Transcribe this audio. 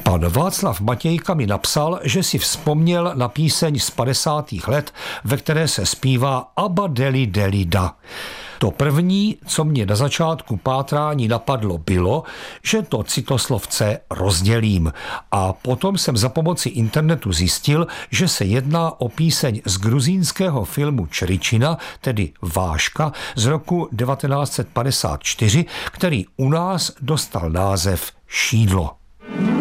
Pan Václav Matějka mi napsal, že si vzpomněl na píseň z 50. let, ve které se zpívá Abba Deli Deli Da. To první, co mě na začátku pátrání napadlo, bylo, že to citoslovce rozdělím. A potom jsem za pomoci internetu zjistil, že se jedná o píseň z gruzínského filmu Čričina, tedy Váška, z roku 1954, který u nás dostal název Šídlo.